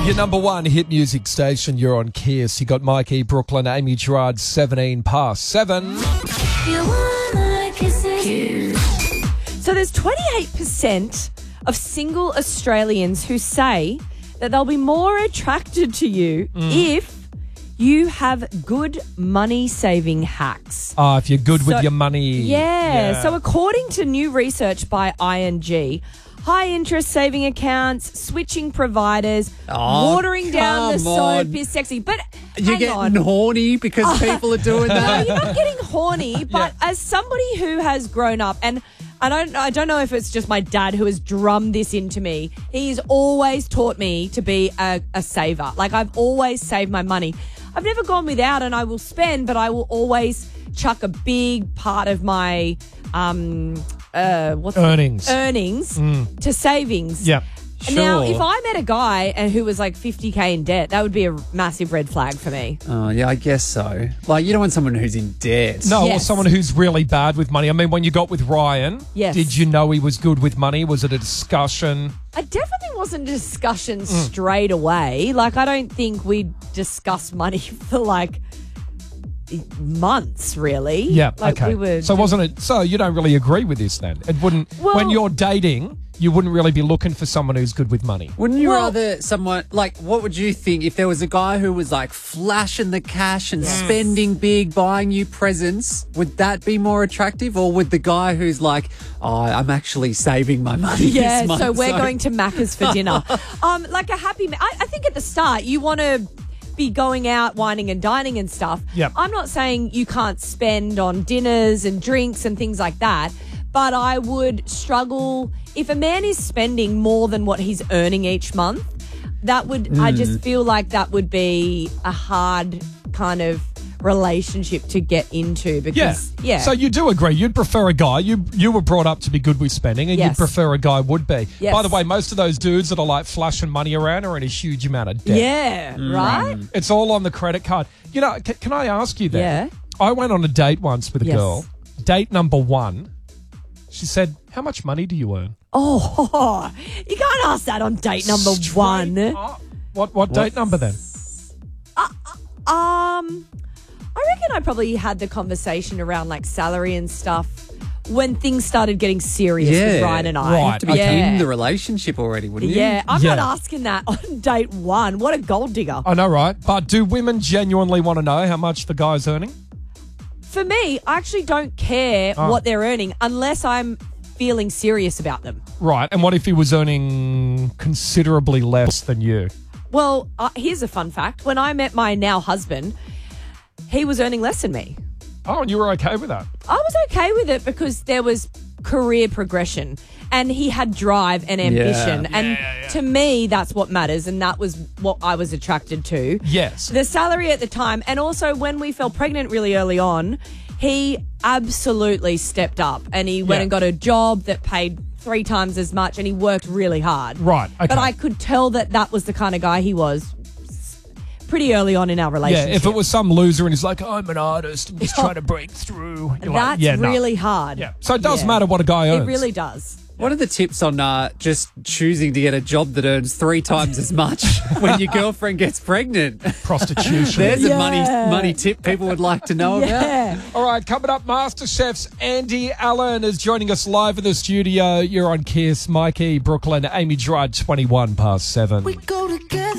Your number one hit music station, you're on Kiss. You got Mikey, Brooklyn, Amy Gerard, 17 past 7. So there's 28% of single Australians who say that they'll be more attracted to you if you have good money-saving hacks. If you're good with your money. Yeah. So according to new research by ING, high-interest saving accounts, switching providers, watering down the soap is sexy. But you're getting horny because people are doing that? No, you're not getting horny, but as somebody who has grown up, and I don't know if it's just my dad who has drummed this into me. He's always taught me to be a saver. Like, I've always saved my money. I've never gone without, and I will spend, but I will always chuck a big part of my earnings to savings. Yeah. Now, if I met a guy who was like 50K in debt, that would be a massive red flag for me. Oh, yeah, I guess so. Like, you don't want someone who's in debt. No, or someone who's really bad with money. I mean, when you got with Ryan, did you know he was good with money? Was it a discussion? It definitely wasn't a discussion straight away. Like, I don't think we'd discuss money for like months, really. Yeah, like okay. We were so wasn't it? So you don't really agree with this then? It wouldn't. When you're dating, you wouldn't really be looking for someone who's good with money. Wouldn't you rather someone, like, what would you think if there was a guy who was like flashing the cash and spending big, buying you presents? Would that be more attractive, or would the guy who's like, I'm actually saving my money this month, so we're going to Macca's for dinner. Like a happy I think at the start you want to be going out, wining and dining and stuff. Yep. I'm not saying you can't spend on dinners and drinks and things like that, but I would struggle if a man is spending more than what he's earning each month. That would I just feel like that would be a hard kind of relationship to get into because So you do agree you'd prefer a guy you were brought up to be good with spending, and you'd prefer a guy would be. By the way, most of those dudes that are like flashing money around are in a huge amount of debt. Right. It's all on the credit card. You know, can I ask you that? Yeah. I went on a date once with a girl. Date number 1. She said, "How much money do you earn?" Oh, you can't ask that on date number 1. What date number then? I reckon I probably had the conversation around like salary and stuff when things started getting serious with Ryan and I. Right. To be in the relationship already, wouldn't you? Yeah, I'm not asking that on date 1. What a gold digger. I know, right? But do women genuinely want to know how much the guy's earning? For me, I actually don't care what they're earning unless I'm feeling serious about them. Right. And what if he was earning considerably less than you? Well, here's a fun fact. When I met my now husband, he was earning less than me. Oh, and you were okay with that? I was okay with it because there was career progression and he had drive and ambition. To me, that's what matters, and that was what I was attracted to. Yes. The salary at the time, and also when we fell pregnant really early on, he absolutely stepped up and he went and got a job that paid 3 times as much, and he worked really hard. Right, okay. But I could tell that was the kind of guy he was pretty early on in our relationship. Yeah, if it was some loser and he's like, I'm an artist, I'm just trying to break through. That's really hard. Yeah. So it does matter what a guy earns. It really does. What are the tips on just choosing to get a job that earns 3 times as much when your girlfriend gets pregnant? Prostitution. There's a money tip people would like to know about. All right, coming up, MasterChef's Andy Allen is joining us live in the studio. You're on Kiss. Mikey, Brooklyn, Amy Gerard, 21 past 7. We go together.